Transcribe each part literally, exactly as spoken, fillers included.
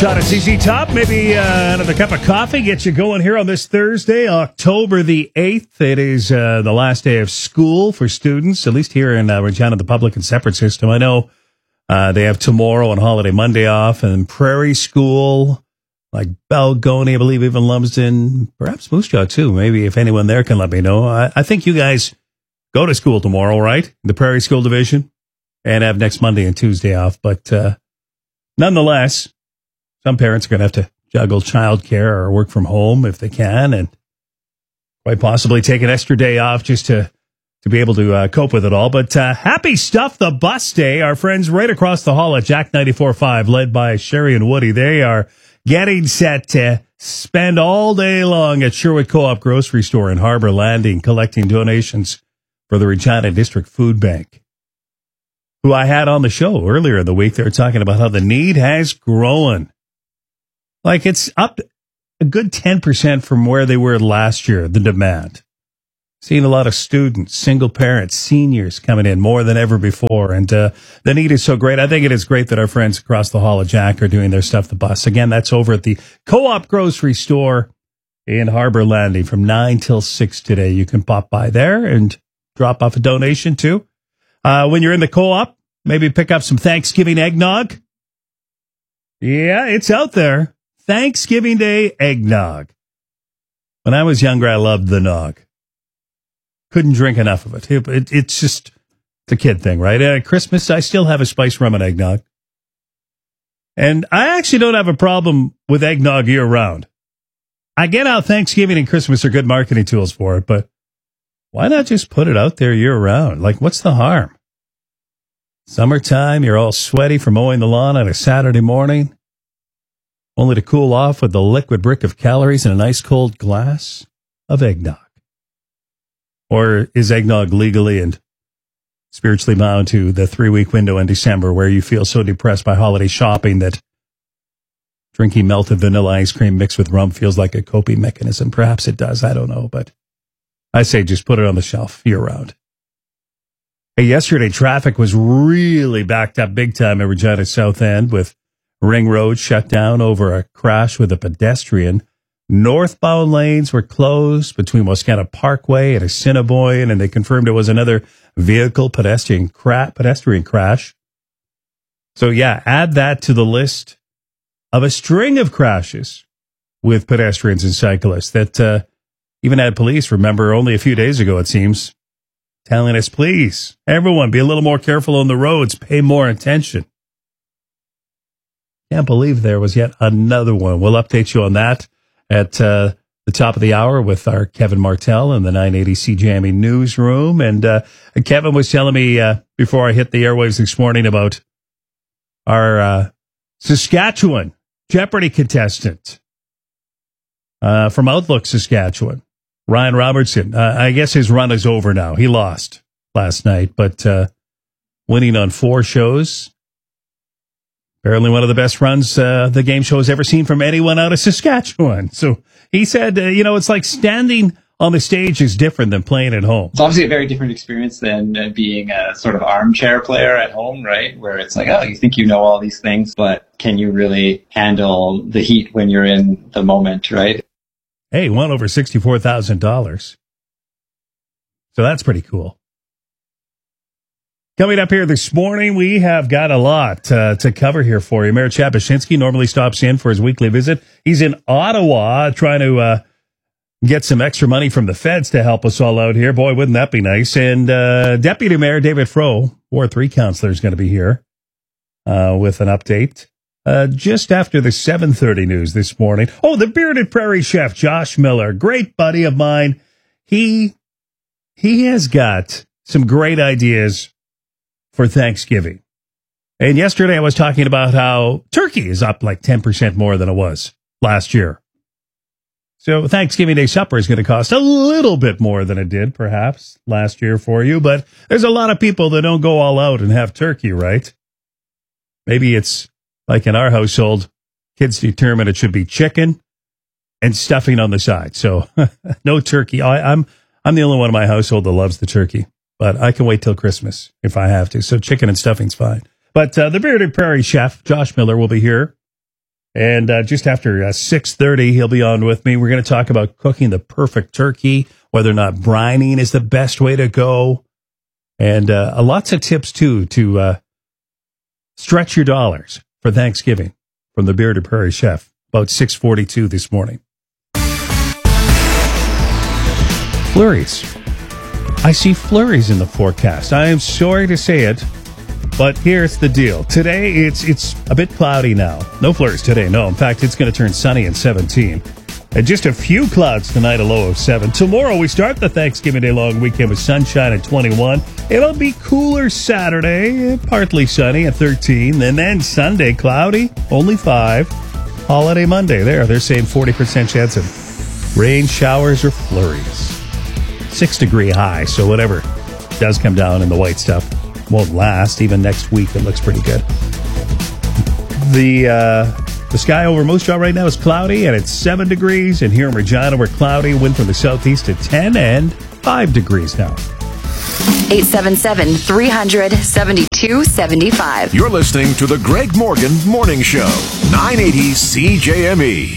Shot of C Z Top, maybe uh, another cup of coffee, get you going here on this Thursday, October the eighth. It is uh, the last day of school for students, at least here in uh, Regina, the public and separate system. I know uh, they have tomorrow and Holiday Monday off, and Prairie School, like Balgonie, I believe, even Lumsden, perhaps Moose Jaw too. Maybe if anyone there can let me know. I, I think you guys go to school tomorrow, right? The Prairie School Division, and have next Monday and Tuesday off. But uh, nonetheless, some parents are going to have to juggle childcare or work from home if they can, and quite possibly take an extra day off just to, to be able to uh, cope with it all. But uh, happy stuff, the bus day. Our friends right across the hall at Jack ninety-four point five, led by Sherry and Woody, they are getting set to spend all day long at Sherwood Co-op Grocery Store in Harbour Landing, collecting donations for the Regina District Food Bank, who I had on the show earlier in the week. They were talking about how the need has grown. Like, it's up a good ten percent from where they were last year, the demand. Seeing a lot of students, single parents, seniors coming in more than ever before. And uh, the need is so great. I think it is great that our friends across the hall at Jack are doing their stuff the bus. Again, that's over at the Co-op Grocery Store in Harbour Landing from nine till six today. You can pop by there and drop off a donation too. Uh, when you're in the co-op, maybe pick up some Thanksgiving eggnog. Yeah, it's out there. Thanksgiving Day eggnog. When I was younger, I loved the nog. Couldn't drink enough of it. it, it it's just it's a kid thing, right? At Christmas, I still have a spice rum and eggnog. And I actually don't have a problem with eggnog year round. I get how Thanksgiving and Christmas are good marketing tools for it, but why not just put it out there year round? Like, what's the harm? Summertime, you're all sweaty from mowing the lawn on a Saturday morning, only to cool off with the liquid brick of calories in a nice cold glass of eggnog. Or is eggnog legally and spiritually bound to the three-week window in December where you feel so depressed by holiday shopping that drinking melted vanilla ice cream mixed with rum feels like a coping mechanism? Perhaps it does. I don't know, but I say just put it on the shelf year-round. Hey, yesterday, traffic was really backed up big time at Regina South End with Ring Road shut down over a crash with a pedestrian. Northbound lanes were closed between Wascana Parkway and Assiniboine, and they confirmed it was another vehicle pedestrian, cra- pedestrian crash. So, yeah, add that to the list of a string of crashes with pedestrians and cyclists that uh, even had police, remember, only a few days ago, it seems, telling us, please, everyone, be a little more careful on the roads, pay more attention. Can't believe there was yet another one. We'll update you on that at uh, the top of the hour with our Kevin Martell in the nine eighty C J M E newsroom. And uh, Kevin was telling me uh, before I hit the airwaves this morning about our uh, Saskatchewan Jeopardy contestant uh, from Outlook, Saskatchewan, Ryan Robertson. Uh, I guess his run is over now. He lost last night, but uh, winning on four shows. Apparently one of the best runs uh, the game show has ever seen from anyone out of Saskatchewan. So he said, uh, you know, it's like standing on the stage is different than playing at home. It's obviously a very different experience than uh, being a sort of armchair player at home, right? Where it's like, oh, you think you know all these things, but can you really handle the heat when you're in the moment, right? Hey, won over sixty-four thousand dollars. So that's pretty cool. Coming up here this morning, we have got a lot uh, to cover here for you. Mayor Chad Baczynski normally stops in for his weekly visit. He's in Ottawa trying to uh, get some extra money from the feds to help us all out here. Boy, wouldn't that be nice. And uh, Deputy Mayor David Froh, Ward three councillor, is going to be here uh, with an update uh, just after the seven thirty news this morning. Oh, the bearded prairie chef, Josh Miller, great buddy of mine. He he has got some great ideas for Thanksgiving. And yesterday I was talking about how turkey is up like ten percent more than it was last year. So Thanksgiving Day supper is going to cost a little bit more than it did perhaps last year for you, but there's a lot of people that don't go all out and have turkey, right? Maybe it's like in our household, kids determine it should be chicken and stuffing on the side. So no turkey. I, I'm I'm the only one in my household that loves the turkey. But I can wait till Christmas if I have to. So chicken and stuffing's fine. But uh, the bearded prairie chef, Josh Miller, will be here And uh, just after uh, six thirty, he'll be on with me. We're going to talk about cooking the perfect turkey, whether or not brining is the best way to go. And uh, lots of tips, too, to uh, stretch your dollars for Thanksgiving from the Bearded Prairie Chef, about six forty-two this morning. Flurries. I see flurries in the forecast. I am sorry to say it, but here's the deal. Today, it's it's a bit cloudy now. No flurries today, no. In fact, it's going to turn sunny at seventeen. And just a few clouds tonight, a low of seven. Tomorrow, we start the Thanksgiving Day long weekend with sunshine at twenty-one. It'll be cooler Saturday, partly sunny at thirteen. And then Sunday, cloudy, only five. Holiday Monday, there, they're saying forty percent chance of rain, showers, or flurries. Six degree high, so whatever does come down in the white stuff won't last. Even next week, it looks pretty good. The uh, the sky over Moose Jaw right now is cloudy, and it's seven degrees. And here in Regina, we're cloudy. Wind from the southeast at ten and five degrees now. eight seven seven, three hundred, seventy-two seventy-five. You're listening to the Greg Morgan Morning Show, nine eighty C J M E.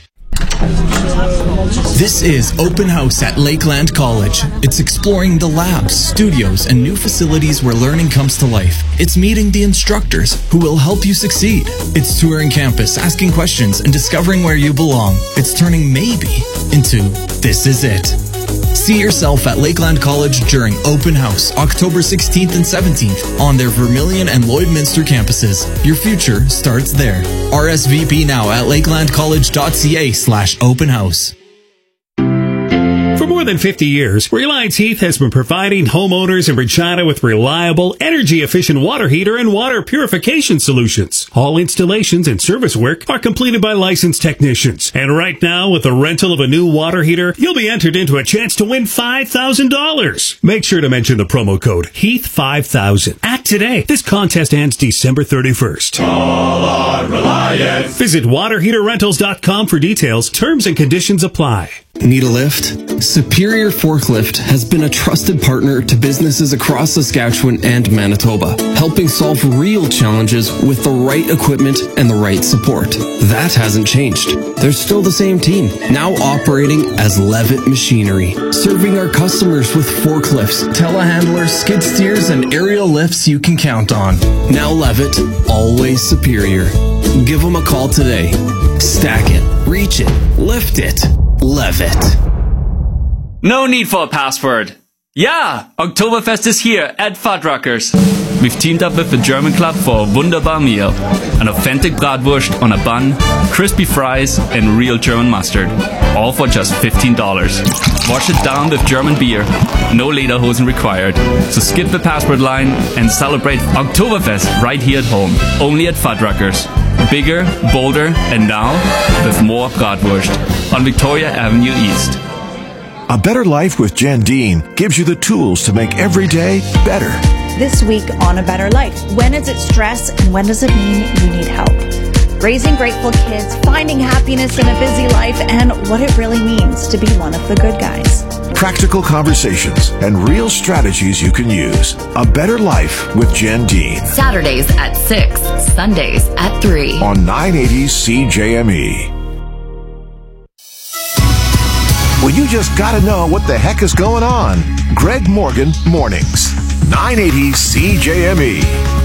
This is Open House at Lakeland College. It's exploring the labs, studios, and new facilities where learning comes to life. It's meeting the instructors who will help you succeed. It's touring campus, asking questions, and discovering where you belong. It's turning maybe into this is it. See yourself at Lakeland College during Open House, October sixteenth and seventeenth on their Vermilion and Lloydminster campuses. Your future starts there. R S V P now at lakelandcollege.ca slash open house. For more than fifty years, Reliance Heath has been providing homeowners in Regina with reliable, energy-efficient water heater and water purification solutions. All installations and service work are completed by licensed technicians. And right now, with the rental of a new water heater, you'll be entered into a chance to win five thousand dollars. Make sure to mention the promo code Heath five thousand. Act today. This contest ends December thirty-first. Call on Reliance. Visit water heater rentals dot com for details. Terms and conditions apply. Need a lift? Superior Forklift has been a trusted partner to businesses across Saskatchewan and Manitoba, helping solve real challenges with the right equipment and the right support. That hasn't changed. They're still the same team, now operating as Levitt Machinery, serving our customers with forklifts, telehandlers, skid steers, and aerial lifts you can count on. Now Levitt, always superior. Give them a call today. Stack it, reach it, lift it. Levitt. No need for a password. Yeah, Oktoberfest is here at Fuddruckers. We've teamed up with the German Club for a wunderbar meal. An authentic bratwurst on a bun, crispy fries, and real German mustard. All for just fifteen dollars. Wash it down with German beer. No lederhosen required. So skip the password line and celebrate Oktoberfest right here at home. Only at Fuddruckers. Bigger, bolder, and now with more bratwurst on Victoria Avenue East. A Better Life with Jen Dean gives you the tools to make every day better. This week on A Better Life, when is it stress and when does it mean you need help? Raising grateful kids, finding happiness in a busy life, and what it really means to be one of the good guys. Practical conversations and real strategies you can use. A Better Life with Jen Dean. Saturdays at six, Sundays at three. On nine eighty C J M E. Well, you just gotta know what the heck is going on. Greg Morgan Mornings. nine eighty C J M E.